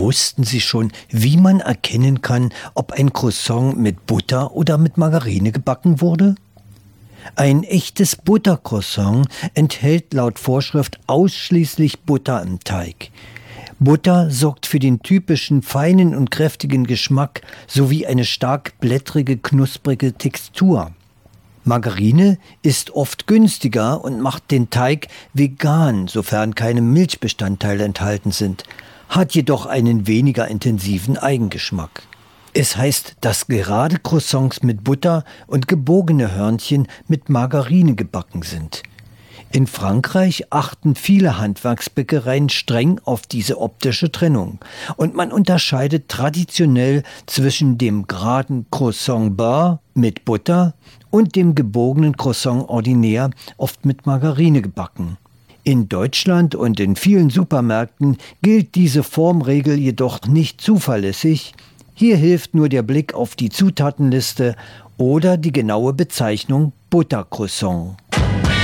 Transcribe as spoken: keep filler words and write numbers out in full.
Wussten Sie schon, wie man erkennen kann, ob ein Croissant mit Butter oder mit Margarine gebacken wurde? Ein echtes Buttercroissant enthält laut Vorschrift ausschließlich Butter im Teig. Butter sorgt für den typischen feinen und kräftigen Geschmack sowie eine stark blättrige, knusprige Textur. Margarine ist oft günstiger und macht den Teig vegan, sofern keine Milchbestandteile enthalten sind, hat jedoch einen weniger intensiven Eigengeschmack. Es heißt, dass gerade Croissants mit Butter und gebogene Hörnchen mit Margarine gebacken sind. In Frankreich achten viele Handwerksbäckereien streng auf diese optische Trennung und man unterscheidet traditionell zwischen dem geraden Croissant beurre mit Butter und dem gebogenen Croissant ordinär, oft mit Margarine gebacken. In Deutschland und in vielen Supermärkten gilt diese Formregel jedoch nicht zuverlässig. Hier hilft nur der Blick auf die Zutatenliste oder die genaue Bezeichnung Buttercroissant.